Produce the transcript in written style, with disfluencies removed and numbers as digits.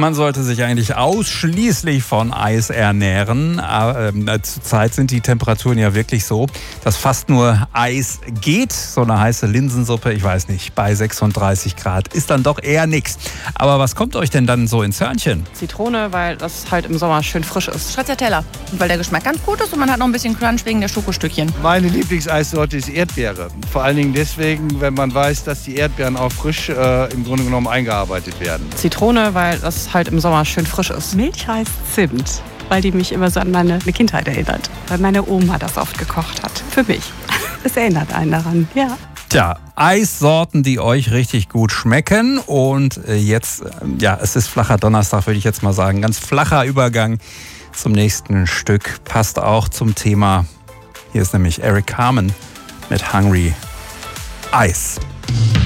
Man sollte sich eigentlich ausschließlich von Eis ernähren. Zurzeit sind die Temperaturen ja wirklich so, dass fast nur Eis geht. So eine heiße Linsensuppe, ich weiß nicht, bei 36 Grad ist dann doch eher nichts. Aber was kommt euch denn dann so ins Hörnchen? Zitrone, weil das halt im Sommer schön frisch ist. Stracciatella, weil der Geschmack ganz gut ist und man hat noch ein bisschen Crunch wegen der Schokostückchen. Meine Lieblingseissorte ist Erdbeere. Vor allen Dingen deswegen, wenn man weiß, dass die Erdbeeren auch frisch im Grunde genommen eingearbeitet werden. Zitrone, weil das halt im Sommer schön frisch ist. Milch heißt Zimt, weil die mich immer so an meine Kindheit erinnert. Weil meine Oma das oft gekocht hat. Für mich. Es erinnert einen daran, ja. Tja, Eissorten, die euch richtig gut schmecken. Und jetzt, es ist flacher Donnerstag, würde ich jetzt mal sagen. Ganz flacher Übergang zum nächsten Stück. Passt auch zum Thema. Hier ist nämlich Eric Carmen mit Hungry Eyes.